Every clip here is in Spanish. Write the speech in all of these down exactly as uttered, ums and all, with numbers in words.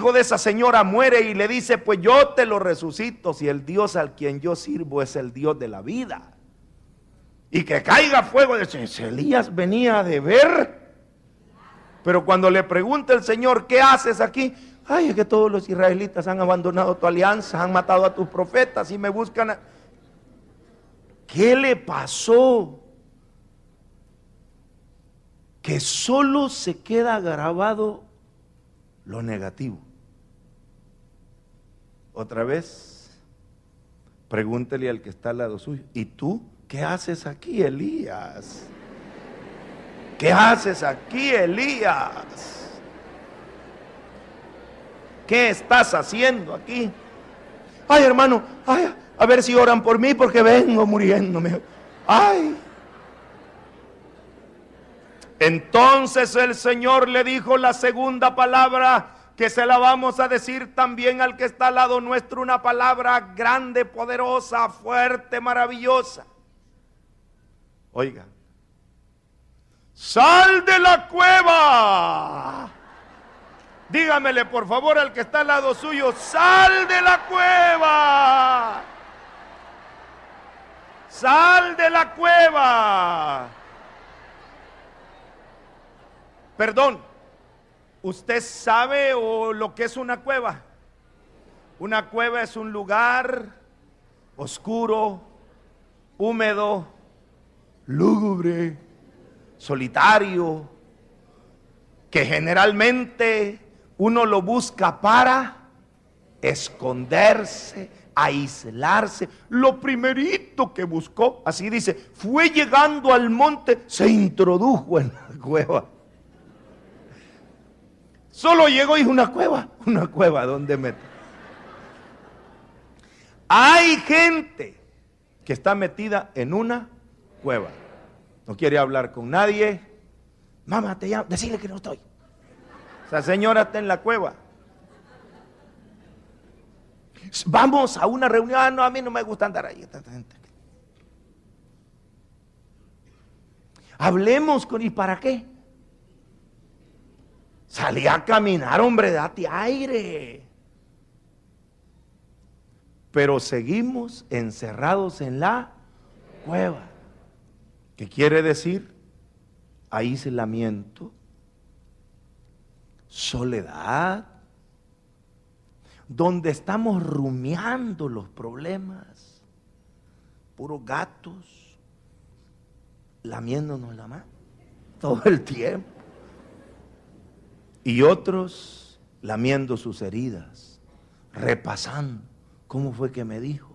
hijo de esa señora muere y le dice, pues yo te lo resucito si el Dios al quien yo sirvo es el Dios de la vida. Y que caiga fuego. Elías venía de ver. Pero cuando le pregunta el Señor, ¿qué haces aquí? Ay, es que todos los israelitas han abandonado tu alianza, han matado a tus profetas y me buscan a... ¿Qué le pasó? Que solo se queda grabado lo negativo. Otra vez, pregúntele al que está al lado suyo, ¿y tú qué haces aquí, Elías? ¿Qué haces aquí, Elías? ¿Qué estás haciendo aquí? Ay, hermano, ay, a ver si oran por mí porque vengo muriéndome. Ay. Entonces el Señor le dijo la segunda palabra, que se la vamos a decir también al que está al lado nuestro, una palabra grande, poderosa, fuerte, maravillosa. Oiga, sal de la cueva. Dígamele por favor al que está al lado suyo, sal de la cueva. Sal de la cueva. Perdón, ¿usted sabe o lo que es una cueva? Una cueva es un lugar oscuro, húmedo, lúgubre, solitario, que generalmente uno lo busca para esconderse, aislarse. Lo primerito que buscó, así dice, fue llegando al monte, se introdujo en la cueva. Solo llegó y dijo, una cueva, una cueva, ¿dónde meto? Hay gente que está metida en una cueva. No quiere hablar con nadie. Mamá, te llamo, decirle que no estoy. Esa señora está en la cueva. Vamos a una reunión. Ah, no, a mí no me gusta andar ahí. Hablemos con, ¿y para qué? Salí a caminar, hombre, date aire. Pero seguimos encerrados en la cueva. ¿Qué quiere decir? Aislamiento, soledad, donde estamos rumiando los problemas, puros gatos, lamiéndonos la mano todo el tiempo. Y otros lamiendo sus heridas, repasando, ¿cómo fue que me dijo?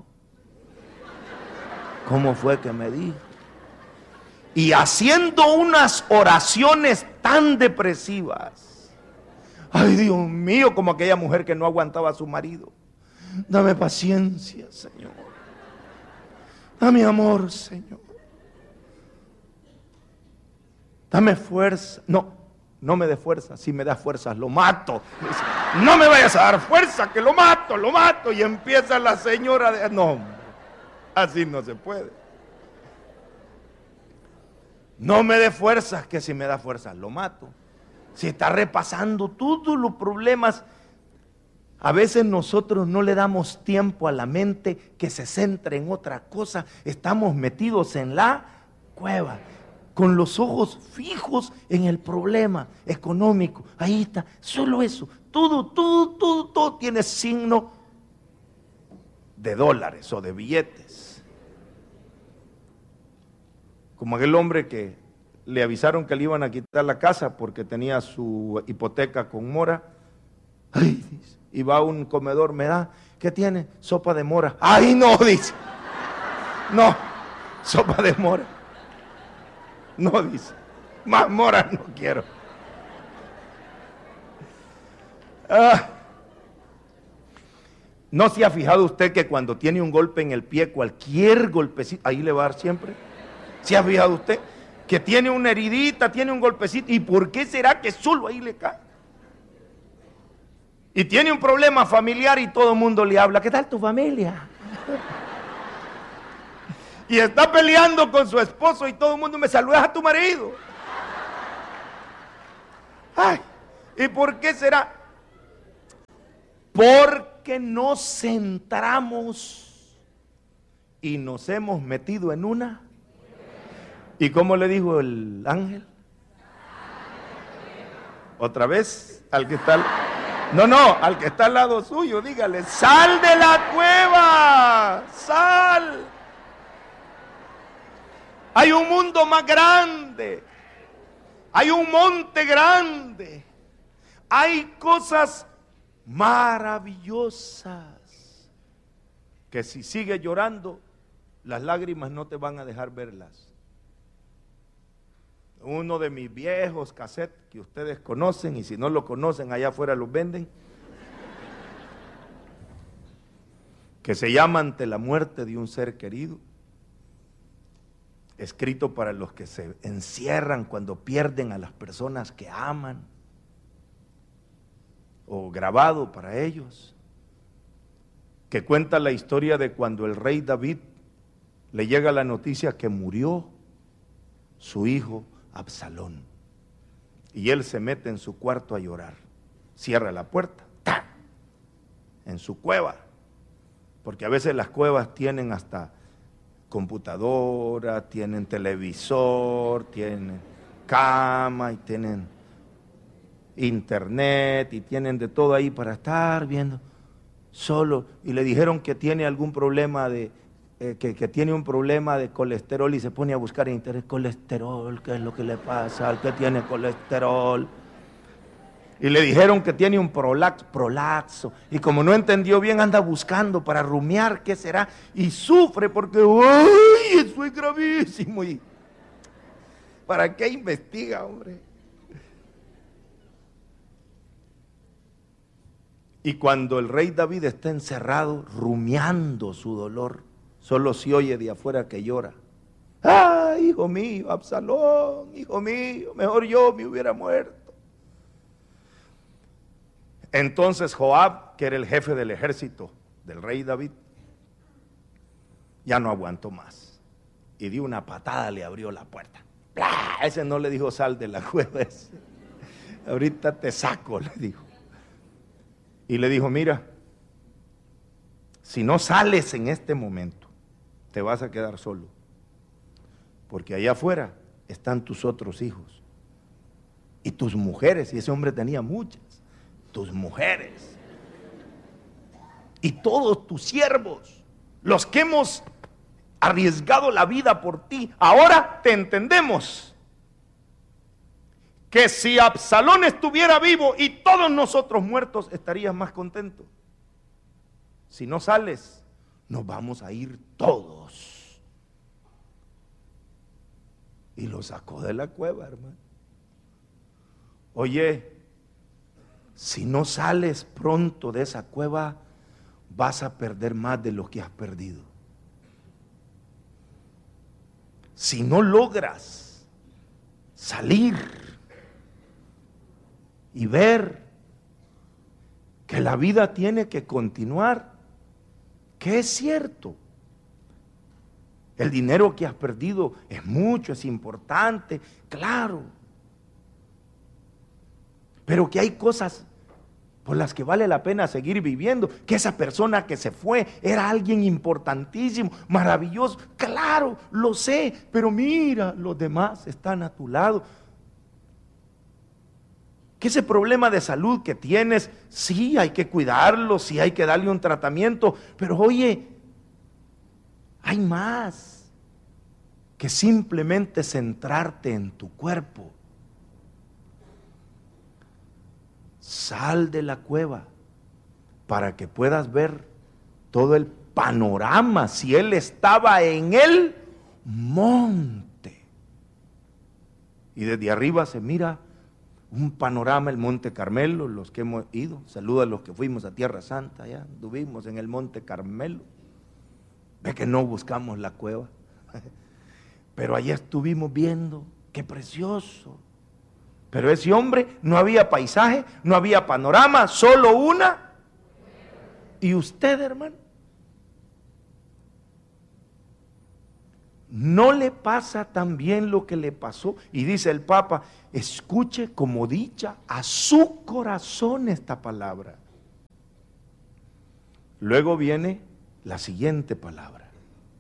¿Cómo fue que me dijo? Y haciendo unas oraciones tan depresivas. Ay, Dios mío, como aquella mujer que no aguantaba a su marido. Dame paciencia, Señor. Dame amor, Señor. Dame fuerza. No. No me dé fuerza, si me da fuerzas lo mato. No me vayas a dar fuerza, que lo mato, lo mato. Y empieza la señora de... No, así no se puede. No me dé fuerzas, que si me da fuerzas lo mato. Si está repasando todos los problemas, a veces nosotros no le damos tiempo a la mente que se centre en otra cosa. Estamos metidos en la cueva, con los ojos fijos en el problema económico. Ahí está, solo eso. Todo, todo, todo, todo tiene signo de dólares o de billetes. Como aquel hombre que le avisaron que le iban a quitar la casa porque tenía su hipoteca con mora. Ay, dice, y va a un comedor, me da, ¿qué tiene? Sopa de mora. Ay, no, dice. No, sopa de mora. No, dice, más mora no quiero. Ah. ¿No se ha fijado usted que cuando tiene un golpe en el pie, cualquier golpecito, ahí le va a dar siempre? ¿Se ha fijado usted? Que tiene una heridita, tiene un golpecito, ¿y por qué será que solo ahí le cae? Y tiene un problema familiar y todo el mundo le habla, ¿qué tal tu familia? Y está peleando con su esposo y todo el mundo me saluda a tu marido. Ay, ¿y por qué será? porque nos centramos y nos hemos metido en una. ¿Y cómo le dijo el ángel? Otra vez, al que está al... no, no, al que está al lado suyo, dígale, sal de la cueva, sal. Hay un mundo más grande, hay un monte grande, hay cosas maravillosas que si sigues llorando, las lágrimas no te van a dejar verlas. Uno de mis viejos cassettes que ustedes conocen, y si no lo conocen, allá afuera los venden, que se llama Ante la muerte de un ser querido, escrito para los que se encierran cuando pierden a las personas que aman, o grabado para ellos, que cuenta la historia de cuando el rey David le llega la noticia que murió su hijo Absalón, y él se mete en su cuarto a llorar, cierra la puerta, ¡tá!, en su cueva, porque a veces las cuevas tienen hasta computadora, tienen televisor, tienen cama y tienen internet y tienen de todo ahí para estar viendo solo, y le dijeron que tiene algún problema de Eh, que, que tiene un problema de colesterol, y se pone a buscar en internet, colesterol, ¿qué es lo que le pasa al que tiene colesterol? Y le dijeron que tiene un prolax, prolaxo, y como no entendió bien, anda buscando para rumiar qué será, y sufre porque, ¡uy! Eso es gravísimo. ¿Y para qué investiga, hombre? Y cuando el rey David está encerrado, rumiando su dolor, solo se oye de afuera que llora. ¡Ay, hijo mío, Absalón, hijo mío, mejor yo me hubiera muerto! Entonces Joab, que era el jefe del ejército del rey David, ya no aguantó más y dio una patada, le abrió la puerta. ¡Blah! Ese no le dijo sal de la cueva, ese. Ahorita te saco, le dijo. Y le dijo, mira, si no sales en este momento, te vas a quedar solo, porque allá afuera están tus otros hijos y tus mujeres, y ese hombre tenía muchas, tus mujeres y todos tus siervos, los que hemos arriesgado la vida por ti. Ahora te entendemos que si Absalón estuviera vivo y todos nosotros muertos, estarías más contento. Si no sales, nos vamos a ir todos. Y lo sacó de la cueva, hermano. Oye, si no sales pronto de esa cueva, vas a perder más de lo que has perdido. Si no logras salir y ver que la vida tiene que continuar, que es cierto, el dinero que has perdido es mucho, es importante, claro, pero que hay cosas por las que vale la pena seguir viviendo, que esa persona que se fue era alguien importantísimo, maravilloso, claro, lo sé, pero mira, los demás están a tu lado. Que ese problema de salud que tienes, sí hay que cuidarlo, sí hay que darle un tratamiento, pero oye, hay más que simplemente centrarte en tu cuerpo. Sal de la cueva para que puedas ver todo el panorama. Si él estaba en el monte y desde arriba se mira un panorama, el Monte Carmelo, los que hemos ido, saluda a los que fuimos a Tierra Santa, ya estuvimos en el Monte Carmelo. Ve que no buscamos la cueva, pero allá estuvimos viendo, qué precioso. Pero ese hombre, no había paisaje, no había panorama, solo una. ¿Y usted, hermano? ¿No le pasa también lo que le pasó? Y dice el Papa, escuche como dicha a su corazón esta palabra. Luego viene la siguiente palabra.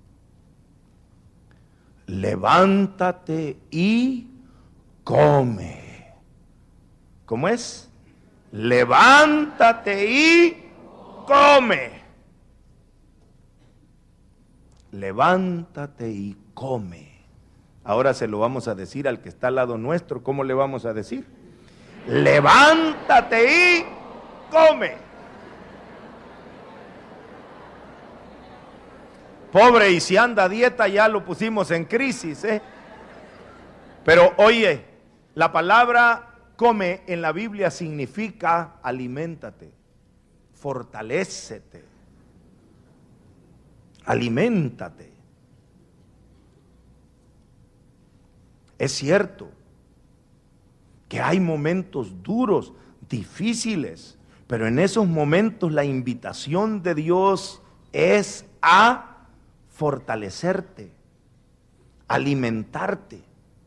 Levántate y come. ¿Cómo es? Levántate y come. Levántate y come. Ahora se lo vamos a decir al que está al lado nuestro. ¿Cómo le vamos a decir? Levántate y come. Pobre, y si anda a dieta ya lo pusimos en crisis, ¿eh? Pero oye, la palabra come en la Biblia significa aliméntate, fortalécete, aliméntate. Es cierto que hay momentos duros, difíciles, pero en esos momentos la invitación de Dios es a fortalecerte, alimentarte.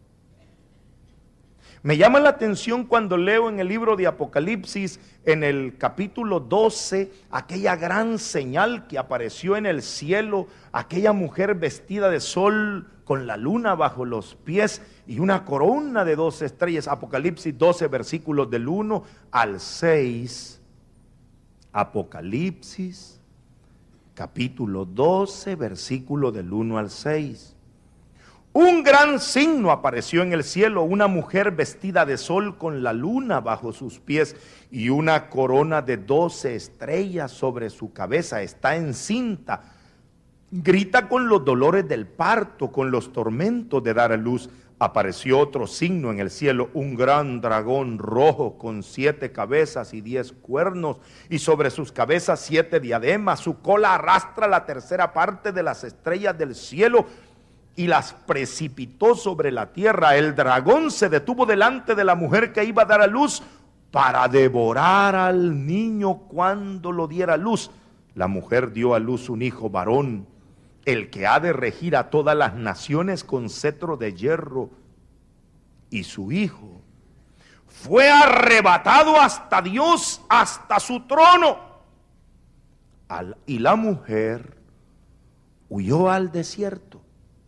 Me llama la atención cuando leo en el libro de Apocalipsis, en el capítulo doce, aquella gran señal que apareció en el cielo, aquella mujer vestida de sol con la luna bajo los pies y una corona de dos estrellas. Apocalipsis doce, versículos del uno al seis. Apocalipsis capítulo doce, versículo del uno al seis. Un gran signo apareció en el cielo, una mujer vestida de sol con la luna bajo sus pies y una corona de doce estrellas sobre su cabeza. Está encinta, grita con los dolores del parto, con los tormentos de dar a luz. Apareció otro signo en el cielo, un gran dragón rojo con siete cabezas y diez cuernos, y sobre sus cabezas siete diademas. Su cola arrastra la tercera parte de las estrellas del cielo y las precipitó sobre la tierra. El dragón se detuvo delante de la mujer que iba a dar a luz para devorar al niño cuando lo diera a luz. La mujer dio a luz un hijo varón, el que ha de regir a todas las naciones con cetro de hierro, y su hijo fue arrebatado hasta Dios, hasta su trono. Al, y la mujer huyó al desierto,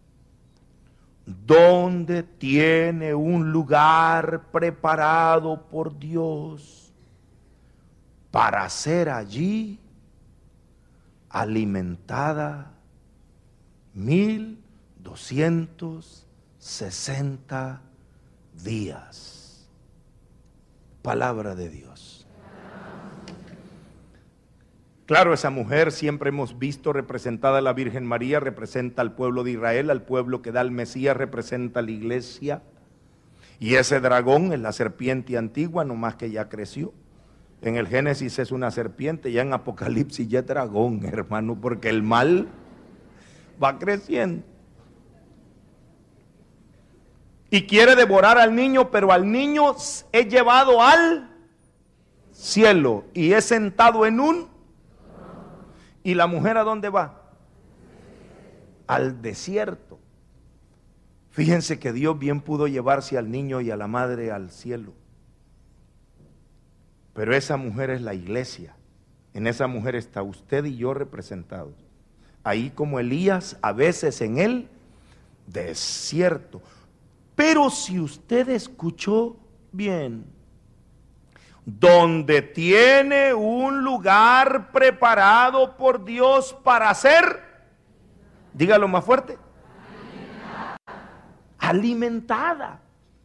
donde tiene un lugar preparado por Dios para ser allí alimentada mil doscientos sesenta días. Palabra de Dios. Claro, esa mujer siempre hemos visto representada la Virgen María, representa al pueblo de Israel, al pueblo que da al Mesías, representa a la iglesia. Y ese dragón es la serpiente antigua, nomás que ya creció. En el Génesis es una serpiente, ya en Apocalipsis ya es dragón, hermano, porque el mal va creciendo. Y quiere devorar al niño, pero al niño es llevado al cielo y es sentado en un. ¿Y la mujer a dónde va? Al desierto. Fíjense que Dios bien pudo llevarse al niño y a la madre al cielo. Pero esa mujer es la iglesia. En esa mujer está usted y yo representados. Ahí como Elías, a veces en el desierto. Pero si usted escuchó bien, donde tiene un lugar preparado por Dios para hacer, dígalo más fuerte, alimentada. alimentada.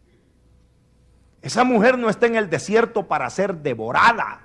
Esa mujer no está en el desierto para ser devorada,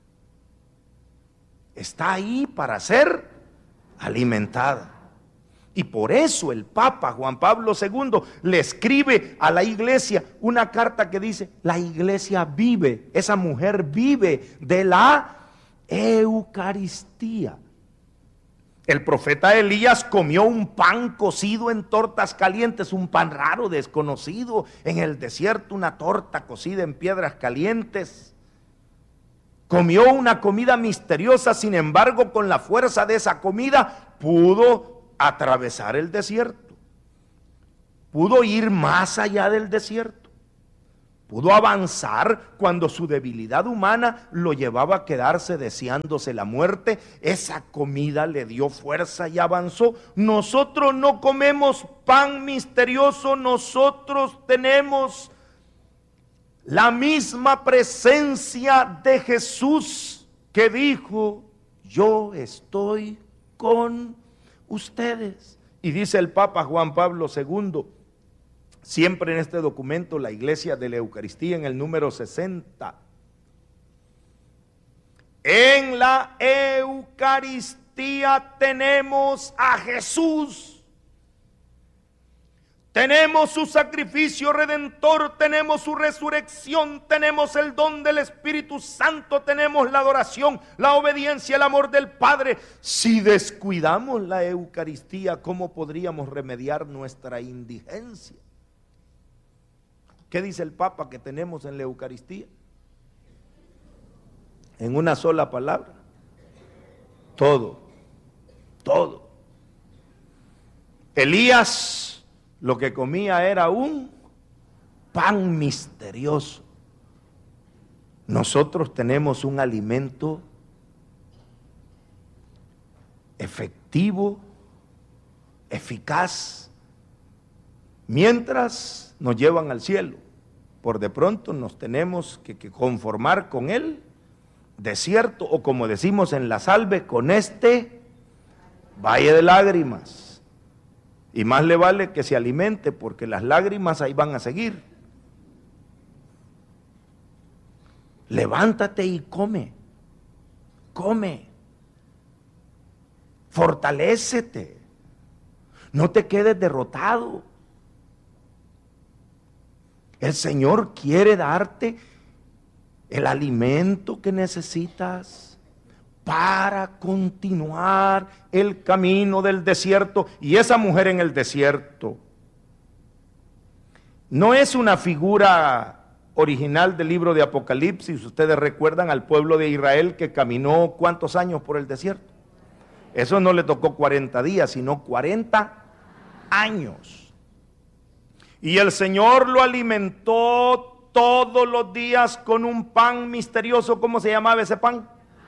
está ahí para ser alimentada. Y por eso el Papa Juan Pablo segundo le escribe a la iglesia una carta que dice: la iglesia vive, esa mujer vive de la Eucaristía. El profeta Elías comió un pan cocido en tortas calientes, un pan raro, desconocido en el desierto, una torta cocida en piedras calientes. Comió una comida misteriosa, sin embargo, con la fuerza de esa comida pudo atravesar el desierto, pudo ir más allá del desierto, pudo avanzar cuando su debilidad humana lo llevaba a quedarse deseándose la muerte. Esa comida le dio fuerza y avanzó. Nosotros no comemos pan misterioso, nosotros tenemos la misma presencia de Jesús que dijo: yo estoy con ustedes. Y dice el Papa Juan Pablo segundo, siempre en este documento, la Iglesia de la Eucaristía, en el número sesenta: en la Eucaristía tenemos a Jesús. Tenemos su sacrificio redentor, tenemos su resurrección, tenemos el don del Espíritu Santo, tenemos la adoración, la obediencia, el amor del Padre. Si descuidamos la Eucaristía, ¿cómo podríamos remediar nuestra indigencia? ¿Qué dice el Papa que tenemos en la Eucaristía? En una sola palabra: todo, todo. Elías lo que comía era un pan misterioso. Nosotros tenemos un alimento efectivo, eficaz, mientras nos llevan al cielo. Por de pronto nos tenemos que, que conformar con el desierto, o como decimos en la salve, con este valle de lágrimas. Y más le vale que se alimente, porque las lágrimas ahí van a seguir. Levántate y come, come, fortalécete, no te quedes derrotado. El Señor quiere darte el alimento que necesitas para continuar el camino del desierto. Y esa mujer en el desierto no es una figura original del libro de Apocalipsis. Ustedes recuerdan al pueblo de Israel que caminó ¿cuántos años por el desierto? Eso no le tocó cuarenta días, sino cuarenta años. Y el Señor lo alimentó todos los días con un pan misterioso. ¿Cómo se llamaba ese pan?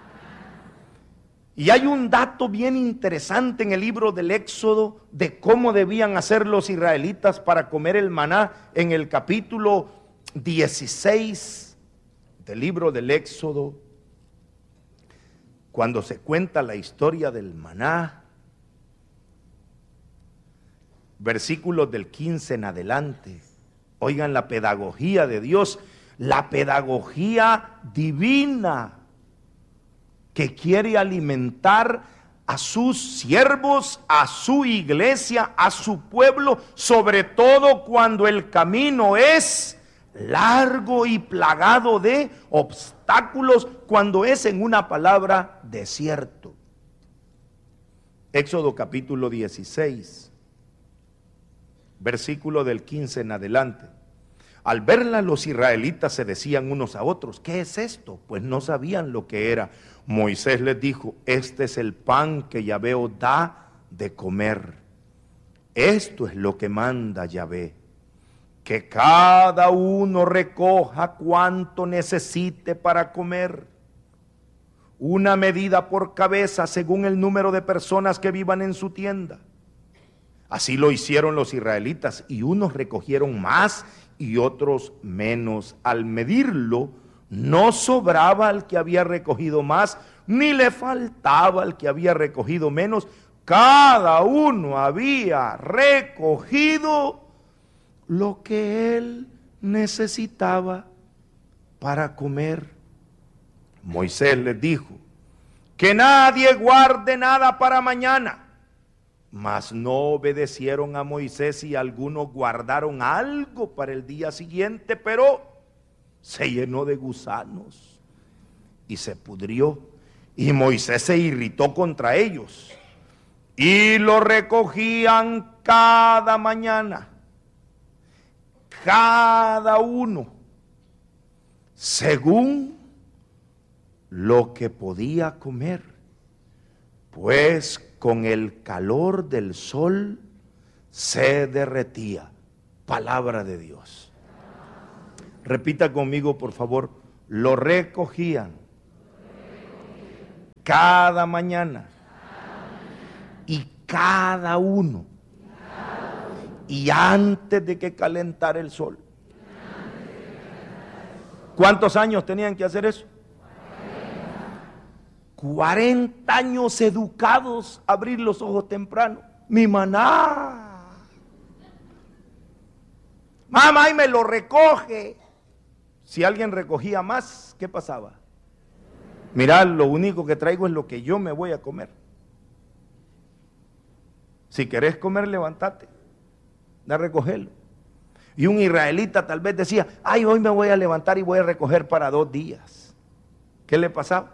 Y hay un dato bien interesante en el libro del Éxodo de cómo debían hacer los israelitas para comer el maná. En el capítulo dieciséis del libro del Éxodo, cuando se cuenta la historia del maná, versículos del quince en adelante. Oigan la pedagogía de Dios, la pedagogía divina, que quiere alimentar a sus siervos, a su iglesia, a su pueblo, sobre todo cuando el camino es largo y plagado de obstáculos, cuando es, en una palabra, desierto. Éxodo capítulo dieciséis, versículo del quince en adelante. Al verla, los israelitas se decían unos a otros: ¿qué es esto? Pues no sabían lo que era. Moisés les dijo: este es el pan que Yahvé os da de comer. Esto es lo que manda Yahvé, que cada uno recoja cuanto necesite para comer, una medida por cabeza según el número de personas que vivan en su tienda. Así lo hicieron los israelitas, y unos recogieron más y otros menos. Al medirlo, no sobraba al que había recogido más, ni le faltaba al que había recogido menos. Cada uno había recogido lo que él necesitaba para comer. Moisés les dijo: que nadie guarde nada para mañana. Mas no obedecieron a Moisés, y algunos guardaron algo para el día siguiente, pero se llenó de gusanos y se pudrió. Y Moisés se irritó contra ellos, y lo recogían cada mañana, cada uno, según lo que podía comer, pues con el calor del sol se derretía. Palabra de Dios. Repita conmigo, por favor. Lo recogían cada mañana y cada uno, y antes de que calentara el sol. ¿Cuántos años tenían que hacer eso? cuarenta años educados a abrir los ojos temprano. Mi maná. Mamá, y me lo recoge. Si alguien recogía más, ¿qué pasaba? Mirá, lo único que traigo es lo que yo me voy a comer. Si querés comer, levántate, da a recogerlo. Y un israelita tal vez decía, ay, hoy me voy a levantar y voy a recoger para dos días. ¿Qué le pasaba?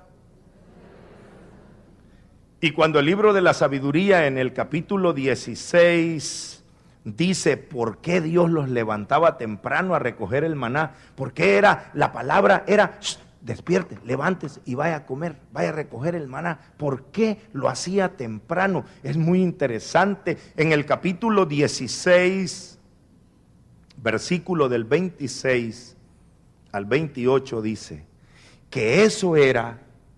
Y cuando el libro de la sabiduría en el capítulo dieciséis dice por qué Dios los levantaba temprano a recoger el maná, porque era, la palabra era, despierte, levántese y vaya a comer, vaya a recoger el maná. ¿Por qué lo hacía temprano? Es muy interesante. En el capítulo dieciséis, versículo del veintiséis al veintiocho dice que eso era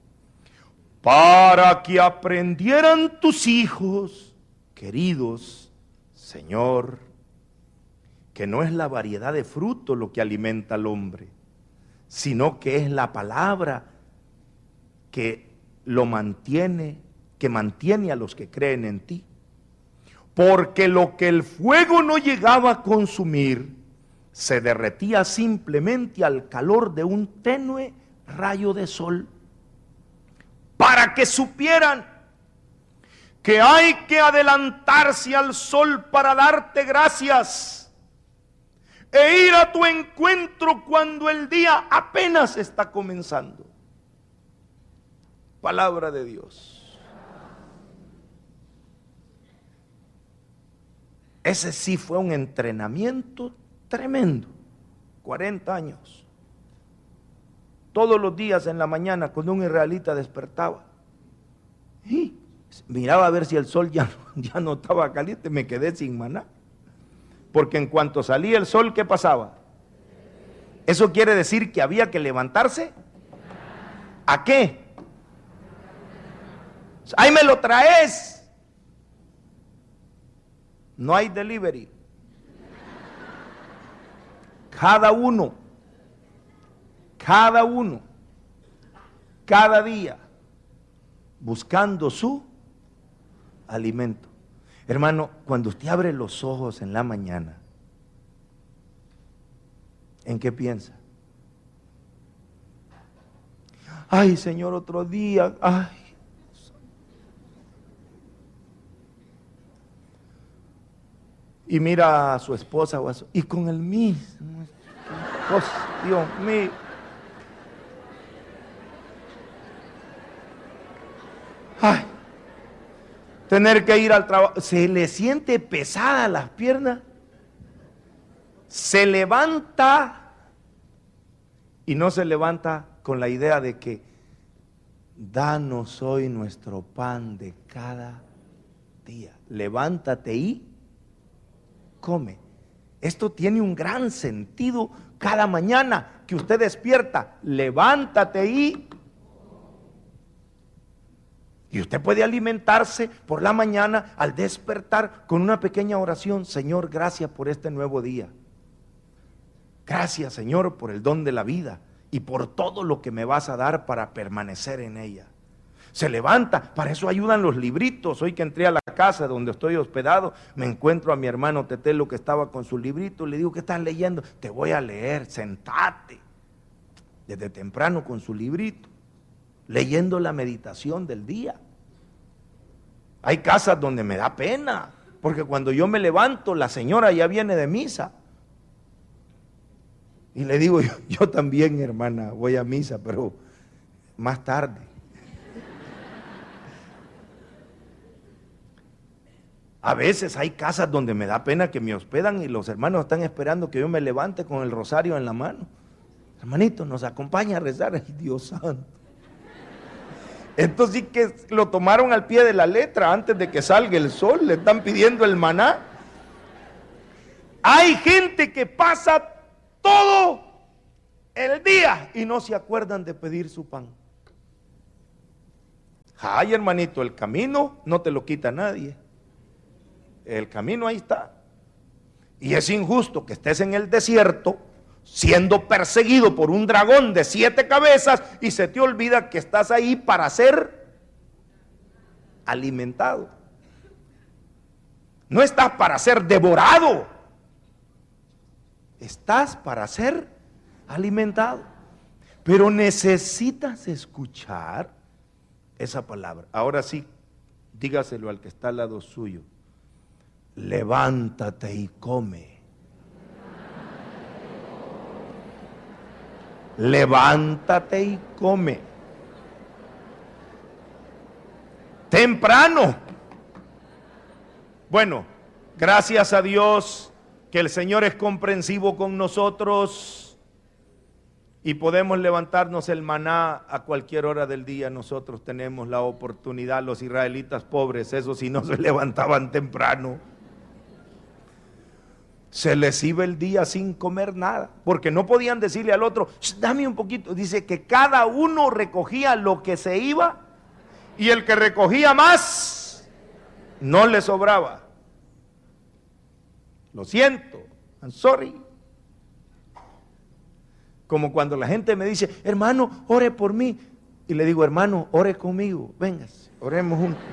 para que aprendieran tus hijos, queridos, Señor, que no es la variedad de fruto lo que alimenta al hombre, sino que es la palabra que lo mantiene, que mantiene a los que creen en ti. Porque lo que el fuego no llegaba a consumir, se derretía simplemente al calor de un tenue rayo de sol. Para que supieran que hay que adelantarse al sol para darte gracias e ir a tu encuentro cuando el día apenas está comenzando. Palabra de Dios. Ese sí fue un entrenamiento tremendo. cuarenta años. Todos los días en la mañana cuando un israelita despertaba, y miraba a ver si el sol ya, ya no estaba caliente, me quedé sin maná. Porque en cuanto salía el sol, ¿qué pasaba? Eso quiere decir que había que levantarse. ¿A qué? ¡Ahí me lo traes! No hay delivery. Cada uno, cada uno, cada día, buscando su alimento. Hermano, cuando usted abre los ojos en la mañana, ¿en qué piensa? Ay, Señor, otro día. Ay. Y mira a su esposa o a su, y con el mismo. Oh, Dios mío. Ay. Tener que ir al trabajo, se le siente pesada las piernas, se levanta y no se levanta con la idea de que danos hoy nuestro pan de cada día. Levántate y come. Esto tiene un gran sentido cada mañana que usted despierta. Levántate y Y usted puede alimentarse por la mañana al despertar con una pequeña oración. Señor, gracias por este nuevo día. Gracias, Señor, por el don de la vida y por todo lo que me vas a dar para permanecer en ella. Se levanta, para eso ayudan los libritos. Hoy que entré a la casa donde estoy hospedado, me encuentro a mi hermano Tetelo que estaba con su librito. Le digo, ¿qué estás leyendo? Te voy a leer, sentate. Desde temprano con su librito, leyendo la meditación del día. Hay casas donde me da pena, porque cuando yo me levanto, la señora ya viene de misa. Y le digo, yo, yo también, hermana, voy a misa, pero más tarde. A veces hay casas donde me da pena que me hospedan y los hermanos están esperando que yo me levante con el rosario en la mano. Hermanito, nos acompaña a rezar. Ay, Dios santo. Entonces sí que lo tomaron al pie de la letra antes de que salga el sol, le están pidiendo el maná. Hay gente que pasa todo el día y no se acuerdan de pedir su pan. Ay, hermanito, el camino no te lo quita nadie. El camino ahí está. Y es injusto que estés en el desierto siendo perseguido por un dragón de siete cabezas y se te olvida que estás ahí para ser alimentado. No estás para ser devorado. Estás para ser alimentado. Pero necesitas escuchar esa palabra. Ahora sí, dígaselo al que está al lado suyo. Levántate y come. Levántate y come. Temprano. Bueno, gracias a Dios que el Señor es comprensivo con nosotros y podemos levantarnos el maná a cualquier hora del día. Nosotros tenemos la oportunidad. Los israelitas pobres, esos sí no se levantaban temprano. Se les iba el día sin comer nada, porque no podían decirle al otro, dame un poquito. Dice que cada uno recogía lo que se iba y el que recogía más no le sobraba. Lo siento, I'm sorry. Como cuando la gente me dice, hermano, ore por mí. Y le digo, hermano, ore conmigo, véngase, oremos juntos.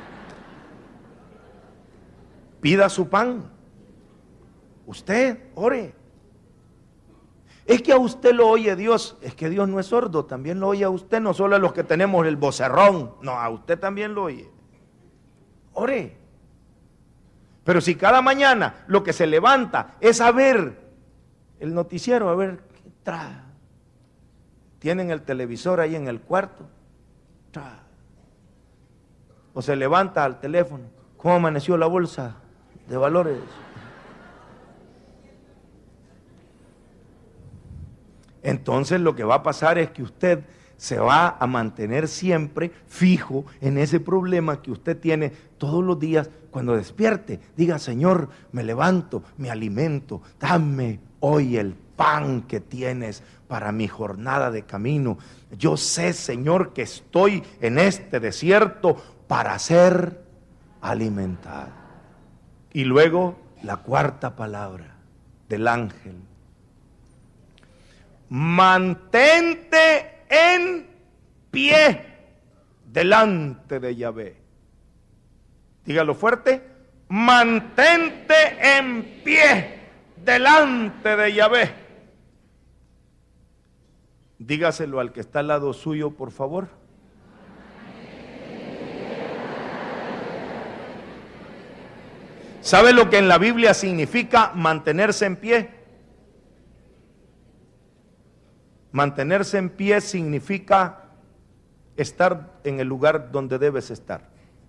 Pida su pan. Usted, ore. Es que a usted lo oye Dios. Es que Dios no es sordo, también lo oye a usted, no solo a los que tenemos el vocerrón. No, a usted también lo oye. Ore. Pero si cada mañana lo que se levanta es a ver el noticiero, a ver qué trae. Tienen el televisor ahí en el cuarto. Trae. O se levanta al teléfono. ¿Cómo amaneció la bolsa de valores? Entonces lo que va a pasar es que usted se va a mantener siempre fijo en ese problema que usted tiene todos los días. Cuando despierte, diga, Señor, me levanto, me alimento, dame hoy el pan que tienes para mi jornada de camino. Yo sé, Señor, que estoy en este desierto para ser alimentado. Y luego la cuarta palabra del ángel. Mantente en pie delante de Yahvé. Dígalo fuerte. Mantente en pie delante de Yahvé. Dígaselo al que está al lado suyo, por favor. ¿Sabe lo que en la Biblia significa mantenerse en pie? Mantenerse en pie significa estar en el lugar donde debes estar,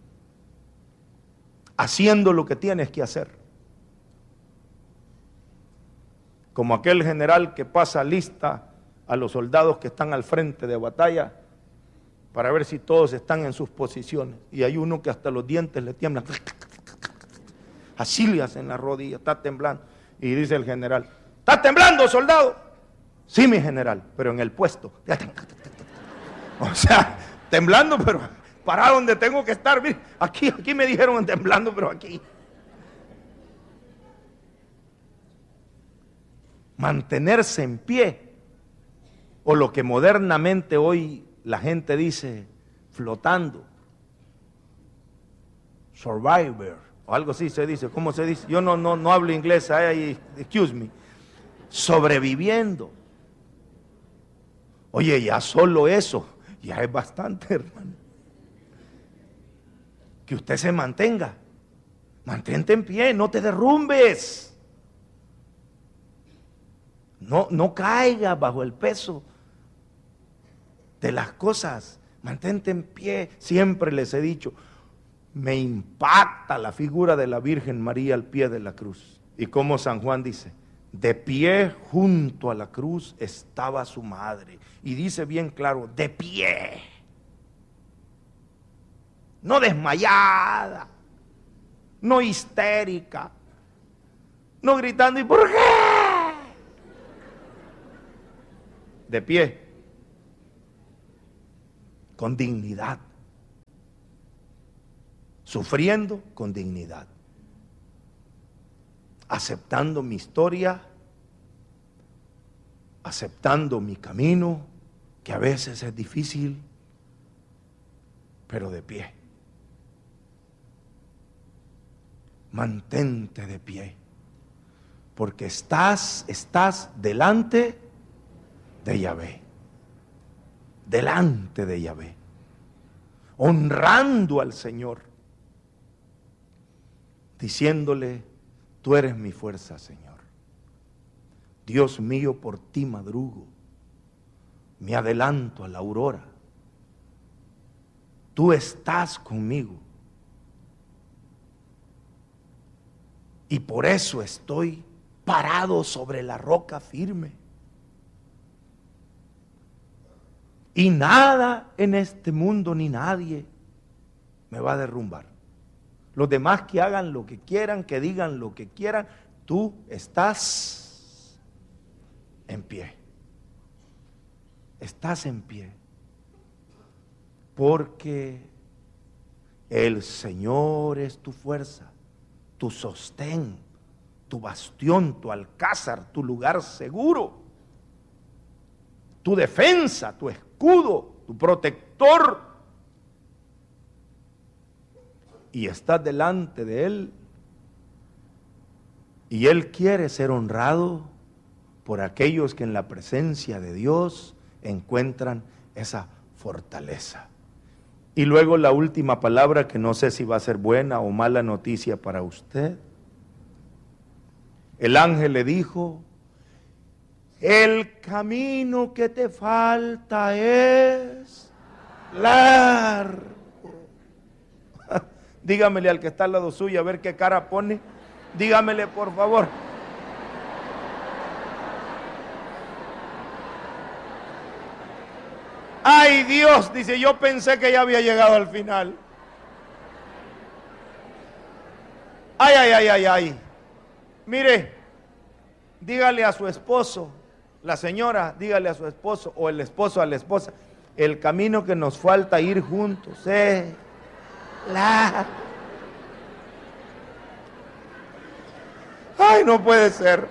haciendo lo que tienes que hacer. Como aquel general que pasa lista a los soldados que están al frente de batalla para ver si todos están en sus posiciones. Y hay uno que hasta los dientes le tiemblan. Así le hacen la rodilla, está temblando. Y dice el general, ¿está temblando, soldado? Sí, mi general, pero en el puesto. O sea, temblando, pero para donde tengo que estar. Mire, aquí, aquí me dijeron temblando, pero aquí. Mantenerse en pie, o lo que modernamente hoy la gente dice, flotando. Survivor, o algo así se dice. ¿Cómo se dice? Yo no, no, no hablo inglés, ahí, excuse me. Sobreviviendo. Oye, ya solo eso, ya es bastante, hermano. Que usted se mantenga. Mantente en pie, no te derrumbes. No, no caiga bajo el peso de las cosas. Mantente en pie. Siempre les he dicho, me impacta la figura de la Virgen María al pie de la cruz. Y como San Juan dice, de pie junto a la cruz estaba su madre. Y dice bien claro, de pie. No desmayada, no histérica, no gritando, ¿y por qué? de pie, con dignidad, sufriendo con dignidad, aceptando mi historia, aceptando mi camino, que a veces es difícil, pero de pie. Mantente de pie, porque estás, estás delante de Yahvé, delante de Yahvé, honrando al Señor, diciéndole: tú eres mi fuerza, Señor. Dios mío, por ti madrugo, me adelanto a la aurora. Tú estás conmigo. Y por eso estoy parado sobre la roca firme. Y nada en este mundo ni nadie me va a derrumbar. Los demás que hagan lo que quieran, que digan lo que quieran, tú estás en pie. Estás en pie. Porque el Señor es tu fuerza, tu sostén, tu bastión, tu alcázar, tu lugar seguro, tu defensa, tu escudo, tu protector. Y estás delante de Él, y Él quiere ser honrado por aquellos que en la presencia de Dios encuentran esa fortaleza. Y luego la última palabra, que no sé si va a ser buena o mala noticia para usted. El ángel le dijo: el camino que te falta es largo. Dígamele al que está al lado suyo, a ver qué cara pone. Dígamele, por favor. Ay, Dios, dice, yo pensé que ya había llegado al final. Ay, ay, ay, ay, ay. Mire, dígale a su esposo, la señora, dígale a su esposo, o el esposo a la esposa: el camino que nos falta ir juntos es largo. Ay, no puede ser.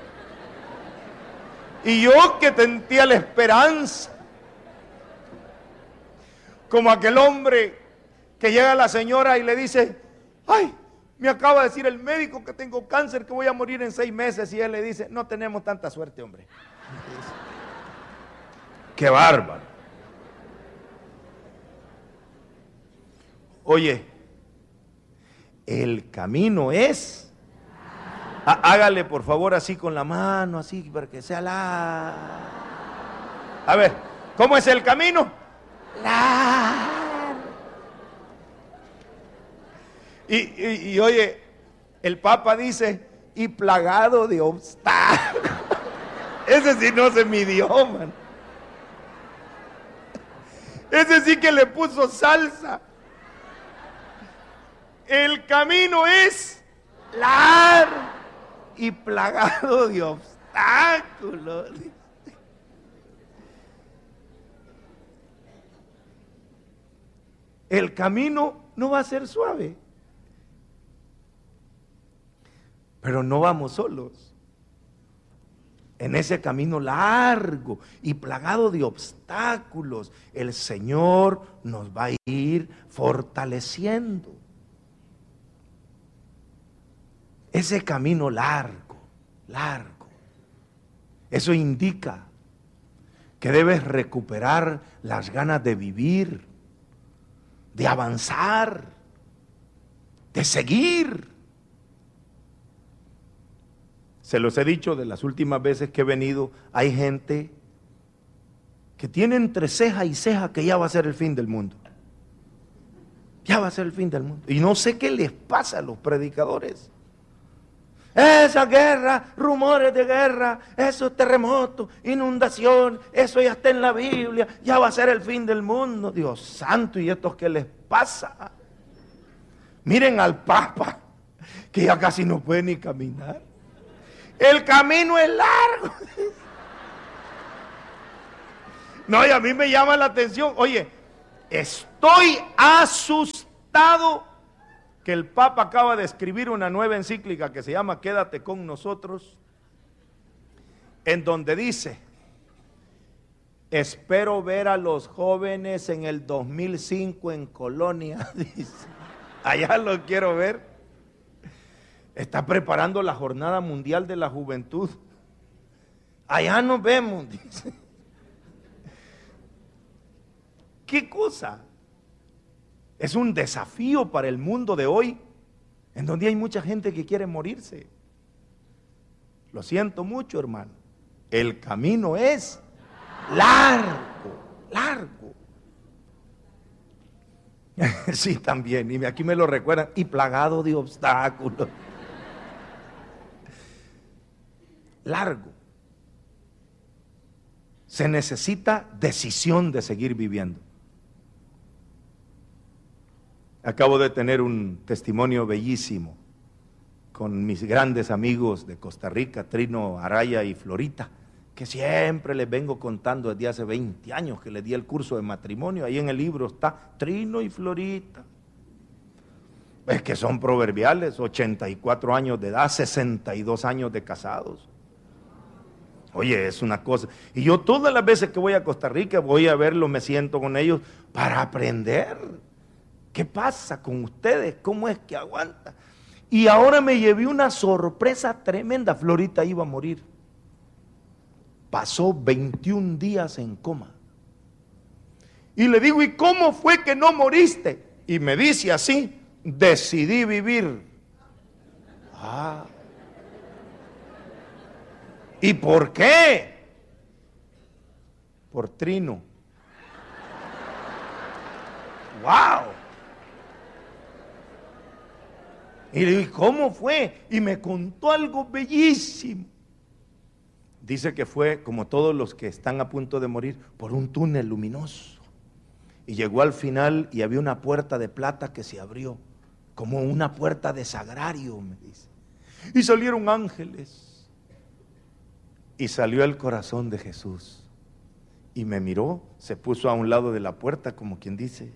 Y yo que sentía la esperanza, como aquel hombre que llega a la señora y le dice: ay, me acaba de decir el médico que tengo cáncer, que voy a morir en seis meses. Y él le dice: no tenemos tanta suerte, hombre. ¡Qué bárbaro! Oye, el camino es... Hágale por favor así con la mano, así para que sea la... A ver, ¿cómo es el camino? Largo. Y, y, y oye, el Papa dice: y plagado de obstáculos. Ese sí no se midió, man. Ese sí que le puso salsa. El camino es largo y plagado de obstáculos. El camino no va a ser suave, pero no vamos solos. En ese camino largo y plagado de obstáculos, el Señor nos va a ir fortaleciendo. Ese camino largo, largo, eso indica que debes recuperar las ganas de vivir, de avanzar, de seguir. Se los he dicho de las últimas veces que he venido, hay gente que tiene entre ceja y ceja que ya va a ser el fin del mundo. Ya va a ser el fin del mundo. Y no sé qué les pasa a los predicadores. Esa guerra, rumores de guerra, esos terremotos, inundación, eso ya está en la Biblia, ya va a ser el fin del mundo. Dios santo, ¿y estos qué les pasa? Miren al Papa, que ya casi no puede ni caminar. El camino es largo. No, y a mí me llama la atención. Oye, estoy asustado que el Papa acaba de escribir una nueva encíclica que se llama Quédate con nosotros, en donde dice: espero ver a los jóvenes en el dos mil cinco en Colonia. Dice, allá los quiero ver. Está preparando la Jornada Mundial de la Juventud. Allá nos vemos, dice. ¿Qué cosa? Es un desafío para el mundo de hoy, en donde hay mucha gente que quiere morirse. Lo siento mucho, hermano. El camino es largo, largo. Sí, también, y aquí me lo recuerdan, y plagado de obstáculos. Largo. Se necesita decisión de seguir viviendo. Acabo de tener un testimonio bellísimo con mis grandes amigos de Costa Rica, Trino Araya y Florita, que siempre les vengo contando desde hace veinte años que les di el curso de matrimonio. Ahí en el libro está Trino y Florita. Es que son proverbiales, ochenta y cuatro años de edad, sesenta y dos años de casados. Oye, es una cosa. Y yo todas las veces que voy a Costa Rica, voy a verlos, me siento con ellos para aprender. ¿Qué pasa con ustedes? ¿Cómo es que aguanta? Y ahora me llevé una sorpresa tremenda. Florita iba a morir. Pasó veintiún días en coma. Y le digo, ¿y cómo fue que no moriste? Y me dice así: decidí vivir. Ah. ¿Y por qué? Por Trino. ¡Wow! Y le digo, ¿y cómo fue? Y me contó algo bellísimo. Dice que fue, como todos los que están a punto de morir, por un túnel luminoso. Y llegó al final y había una puerta de plata que se abrió, como una puerta de sagrario, me dice. Y salieron ángeles. Y salió el corazón de Jesús. Y me miró, se puso a un lado de la puerta, como quien dice,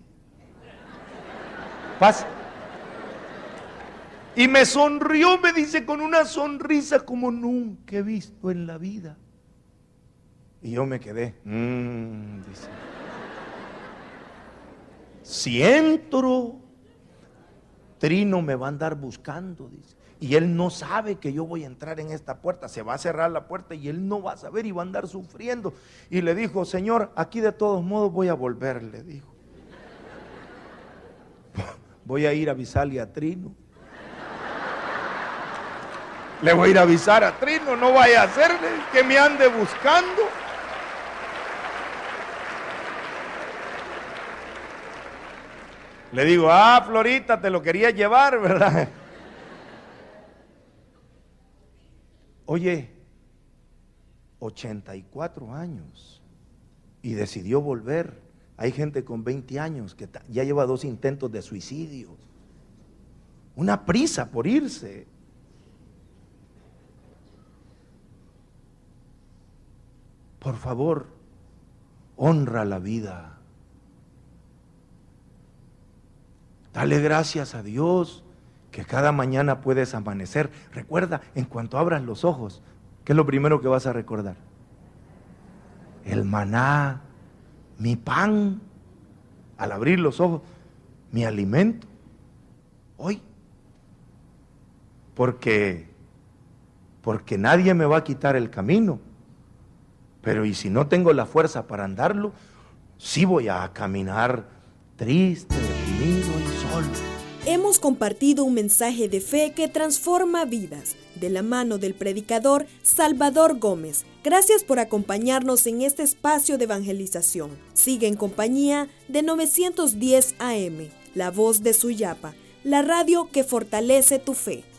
pasa. Y me sonrió, me dice, con una sonrisa como nunca he visto en la vida. Y yo me quedé, mmm, dice, si entro, Trino me va a andar buscando, dice. Y él no sabe que yo voy a entrar en esta puerta, se va a cerrar la puerta y él no va a saber y va a andar sufriendo. Y le dijo, Señor, aquí de todos modos voy a volver, le dijo. Voy a ir a avisarle a Trino. Le voy a ir a avisar a Trino, no vaya a hacerle que me ande buscando. Le digo, ah, Florita, te lo quería llevar, ¿verdad? Oye, ochenta y cuatro años y decidió volver. Hay gente con veinte años que ya lleva dos intentos de suicidio. Una prisa por irse. Por favor, honra la vida. Dale gracias a Dios que cada mañana puedes amanecer. Recuerda, en cuanto abras los ojos, ¿qué es lo primero que vas a recordar? El maná, mi pan. Al abrir los ojos, mi alimento. Hoy. Porque, porque nadie me va a quitar el camino. Pero y si no tengo la fuerza para andarlo, sí voy a caminar triste, deprimido y solo. Hemos compartido un mensaje de fe que transforma vidas, de la mano del predicador Salvador Gómez. Gracias por acompañarnos en este espacio de evangelización. Sigue en compañía de novecientos diez A M, La Voz de Suyapa, la radio que fortalece tu fe.